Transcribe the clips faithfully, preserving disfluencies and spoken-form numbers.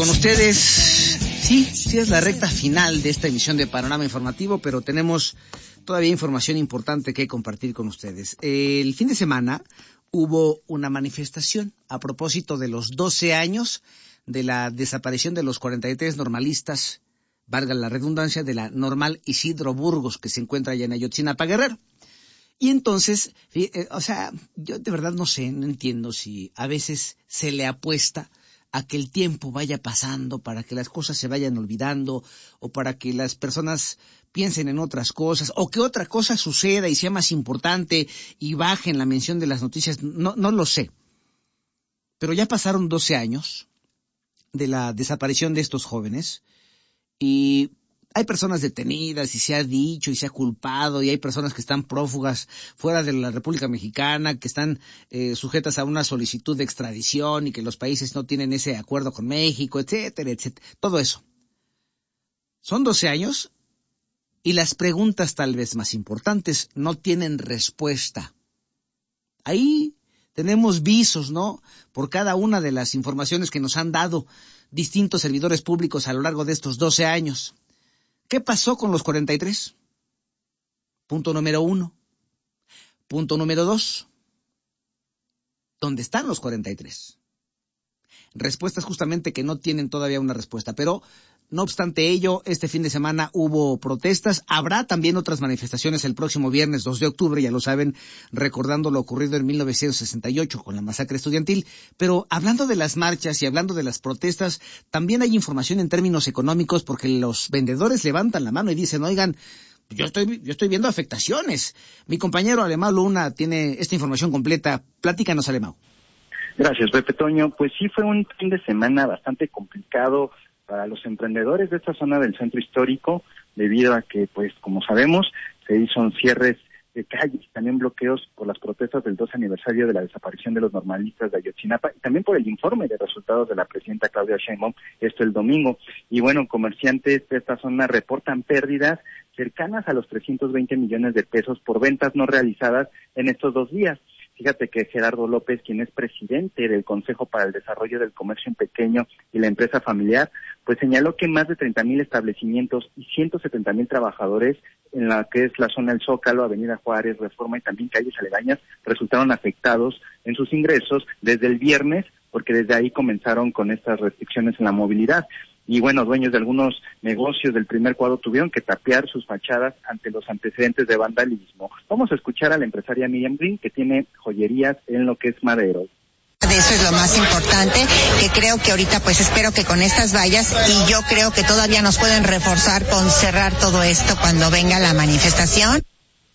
con ustedes. Sí, sí es la recta final de esta emisión de Panorama Informativo, pero tenemos todavía información importante que compartir con ustedes. El fin de semana hubo una manifestación a propósito de los doce años de la desaparición de los cuarenta y tres normalistas, valga la redundancia, de la Normal Isidro Burgos, que se encuentra allá en Ayotzinapa, Guerrero. Y entonces, eh, o sea, yo de verdad no sé, no entiendo si a veces se le apuesta a que el tiempo vaya pasando para que las cosas se vayan olvidando o para que las personas piensen en otras cosas o que otra cosa suceda y sea más importante y baje en la mención de las noticias. No, no lo sé. Pero ya pasaron doce años de la desaparición de estos jóvenes y hay personas detenidas y se ha dicho y se ha culpado y hay personas que están prófugas fuera de la República Mexicana, que están eh, sujetas a una solicitud de extradición y que los países no tienen ese acuerdo con México, etcétera, etcétera. Todo eso. Son doce años y las preguntas tal vez más importantes no tienen respuesta. Ahí tenemos visos, ¿no? Por cada una de las informaciones que nos han dado distintos servidores públicos a lo largo de estos doce años. ¿Qué pasó con los cuarenta y tres? Punto número uno. Punto número dos. ¿Dónde están los cuarenta y tres? Respuestas justamente que no tienen todavía una respuesta, pero no obstante ello, este fin de semana hubo protestas. Habrá también otras manifestaciones el próximo viernes dos de octubre, ya lo saben, recordando lo ocurrido en mil novecientos sesenta y ocho con la masacre estudiantil. Pero hablando de las marchas y hablando de las protestas, también hay información en términos económicos porque los vendedores levantan la mano y dicen, oigan, yo estoy, yo estoy viendo afectaciones. Mi compañero Alemão Luna tiene esta información completa. Platícanos, Alemão. Gracias, Pepe Toño. Pues sí, fue un fin de semana bastante complicado para los emprendedores de esta zona del centro histórico, debido a que, pues, como sabemos, se hizo cierres de calles, también bloqueos por las protestas del doce aniversario de la desaparición de los normalistas de Ayotzinapa, y también por el informe de resultados de la presidenta Claudia Sheinbaum, esto el domingo. Y bueno, comerciantes de esta zona reportan pérdidas cercanas a los trescientos veinte millones de pesos por ventas no realizadas en estos dos días. Fíjate que Gerardo López, quien es presidente del Consejo para el Desarrollo del Comercio en Pequeño y la Empresa Familiar, pues señaló que más de treinta mil establecimientos y ciento setenta mil trabajadores en la que es la zona del Zócalo, Avenida Juárez, Reforma y también calles aledañas resultaron afectados en sus ingresos desde el viernes, porque desde ahí comenzaron con estas restricciones en la movilidad. Y bueno, dueños de algunos negocios del primer cuadro tuvieron que tapiar sus fachadas ante los antecedentes de vandalismo. Vamos a escuchar a la empresaria Miriam Green, que tiene joyerías en lo que es Madero. Eso es lo más importante, que creo que ahorita pues espero que con estas vallas, y yo creo que todavía nos pueden reforzar con cerrar todo esto cuando venga la manifestación.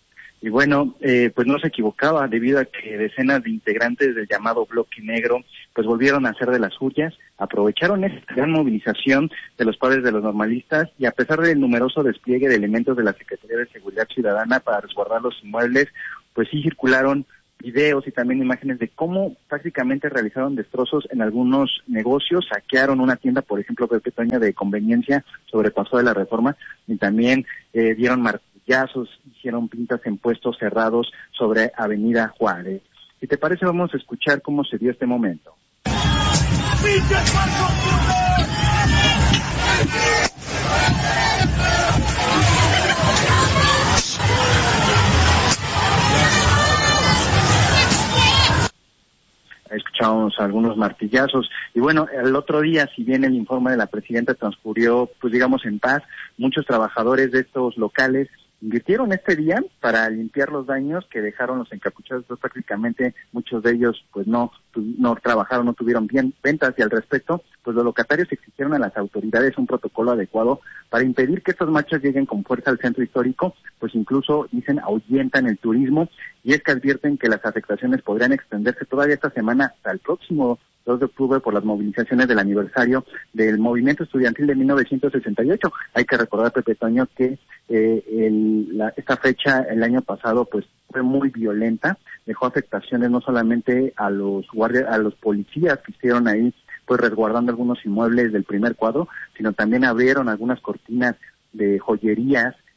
Y bueno, eh, pues no se equivocaba, debido a que decenas de integrantes del llamado Bloque Negro pues volvieron a hacer de las suyas, aprovecharon esta gran movilización de los padres de los normalistas y a pesar del numeroso despliegue de elementos de la Secretaría de Seguridad Ciudadana para resguardar los inmuebles, pues sí circularon videos y también imágenes de cómo prácticamente realizaron destrozos en algunos negocios, saquearon una tienda, por ejemplo, Pepe Toño, de conveniencia sobre Paso de la Reforma, y también eh, dieron martillazos, hicieron pintas en puestos cerrados sobre Avenida Juárez. Si te parece, vamos a escuchar cómo se dio este momento. Escuchábamos algunos martillazos y bueno, el otro día, si bien el informe de la presidenta transcurrió, pues digamos, en paz, muchos trabajadores de estos locales invirtieron este día para limpiar los daños que dejaron los encapuchados. Pues prácticamente muchos de ellos pues no no trabajaron, no tuvieron bien ventas, y al respecto pues los locatarios exigieron a las autoridades un protocolo adecuado para impedir que estas marchas lleguen con fuerza al centro histórico, pues incluso dicen ahuyentan el turismo, y es que advierten que las afectaciones podrían extenderse todavía esta semana hasta el próximo dos de octubre por las movilizaciones del aniversario del movimiento estudiantil de mil novecientos sesenta y ocho. Hay que recordar, Pepe Toño, que eh, el, la, esta fecha el año pasado pues fue muy violenta, dejó afectaciones no solamente a los guardias, a los policías que estuvieron ahí pues resguardando algunos inmuebles del primer cuadro, sino también abrieron algunas cortinas de joyerías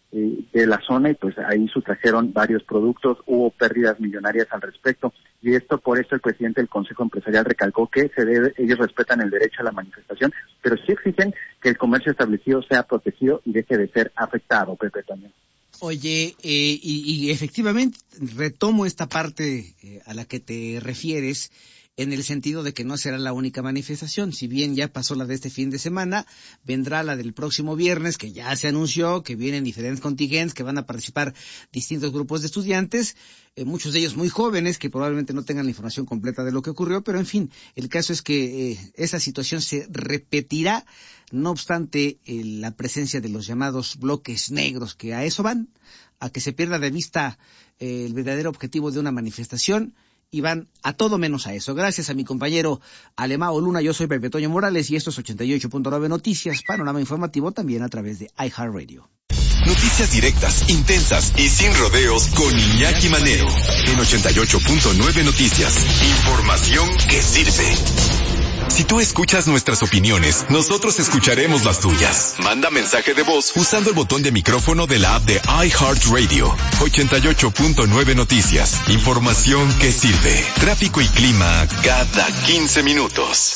eh, de la zona y pues ahí sustrajeron varios productos, hubo pérdidas millonarias al respecto y esto por eso el presidente del Consejo Empresarial recalcó que se debe, ellos respetan el derecho a la manifestación, pero sí exigen que el comercio establecido sea protegido y deje de ser afectado, Pepe también. Oye, eh, y, y efectivamente retomo esta parte eh, a la que te refieres, en el sentido de que no será la única manifestación. Si bien ya pasó la de este fin de semana, vendrá la del próximo viernes, que ya se anunció, que vienen diferentes contingentes, que van a participar distintos grupos de estudiantes, eh, muchos de ellos muy jóvenes, que probablemente no tengan la información completa de lo que ocurrió, pero en fin, el caso es que eh, esa situación se repetirá, no obstante eh, la presencia de los llamados bloques negros, que a eso van, a que se pierda de vista eh, el verdadero objetivo de una manifestación, y van a todo menos a eso. Gracias a mi compañero Alemao Luna, yo soy Pepe Toño Morales y esto es ochenta y ocho punto nueve Noticias, panorama informativo también a través de iHeartRadio. Noticias directas, intensas y sin rodeos con Iñaki Manero en ochenta y ocho punto nueve Noticias. Información que sirve. Si tú escuchas nuestras opiniones, nosotros escucharemos las tuyas. Manda mensaje de voz usando el botón de micrófono de la app de iHeartRadio. ochenta y ocho punto nueve Noticias. Información que sirve. Tráfico y clima cada quince minutos.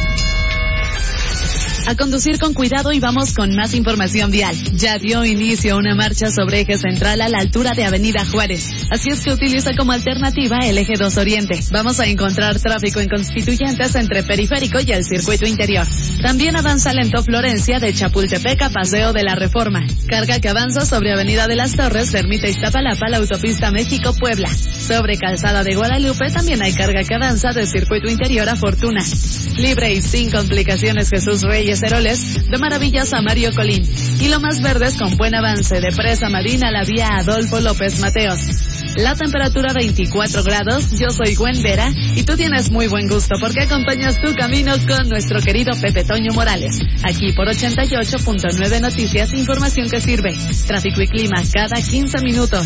A conducir con cuidado y vamos con más información vial. Ya dio inicio una marcha sobre eje central a la altura de Avenida Juárez. Así es que utiliza como alternativa el eje dos Oriente. Vamos a encontrar tráfico en Constituyentes entre Periférico y el circuito interior. También avanza lento Florencia de Chapultepec a Paseo de la Reforma. Carga que avanza sobre Avenida de las Torres, Ermita Iztapalapa, la autopista México-Puebla. Sobre Calzada de Guadalupe también hay carga que avanza del circuito interior a Fortuna. Libre y sin complicaciones Jesús Reyes Heroles, de Maravillas a Mario Colín. Y lo más verdes con buen avance de Presa Marina a la vía Adolfo López Mateos. La temperatura veinticuatro grados, yo soy Gwen Vera y tú tienes muy buen gusto porque acompañas tu camino con nuestro querido Pepe Toño Morales. Aquí por ochenta y ocho punto nueve Noticias, información que sirve. Tráfico y clima cada quince minutos.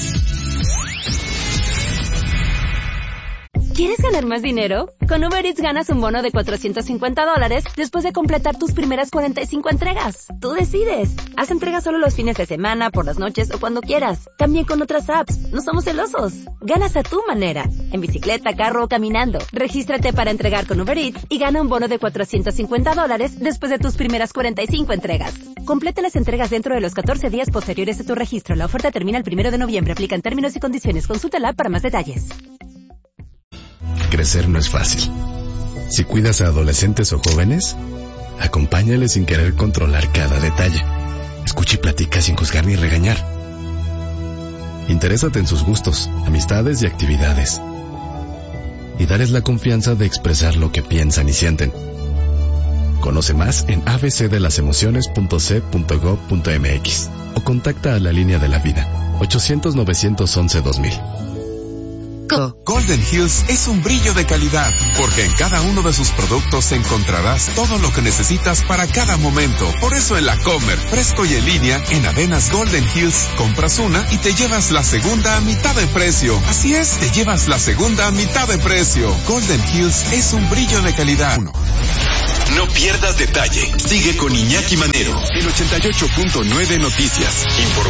¿Quieres ganar más dinero? Con Uber Eats ganas un bono de cuatrocientos cincuenta dólares después de completar tus primeras cuarenta y cinco entregas. Tú decides. Haz entregas solo los fines de semana, por las noches o cuando quieras. También con otras apps. No somos celosos. Ganas a tu manera. En bicicleta, carro o caminando. Regístrate para entregar con Uber Eats y gana un bono de cuatrocientos cincuenta dólares después de tus primeras cuarenta y cinco entregas. Completa las entregas dentro de los catorce días posteriores a tu registro. La oferta termina el primero de noviembre. Aplican términos y condiciones. Consúltala para más detalles. Crecer no es fácil. Si cuidas a adolescentes o jóvenes, acompáñales sin querer controlar cada detalle. Escucha y platica sin juzgar ni regañar. Interésate en sus gustos, amistades y actividades. Y dales la confianza de expresar lo que piensan y sienten. Conoce más en a b c de las emociones punto c punto gov punto m x o contacta a la línea de la vida ochocientos novecientos once dos mil. Golden Hills es un brillo de calidad, porque en cada uno de sus productos encontrarás todo lo que necesitas para cada momento. Por eso en la Comer, fresco y en línea, en avenas Golden Hills, compras una y te llevas la segunda a mitad de precio. Así es, te llevas la segunda a mitad de precio. Golden Hills es un brillo de calidad. Uno. No pierdas detalle. Sigue con Iñaki Manero en ochenta y ocho punto nueve Noticias. Informa